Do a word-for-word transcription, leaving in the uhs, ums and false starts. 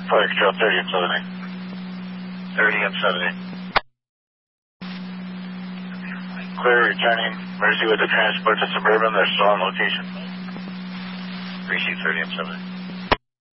Flight Control thirty and seventy. thirty and seventy. Clear returning. Mercy with the transport to Suburban. They're still on location. Receive thirty and seventy.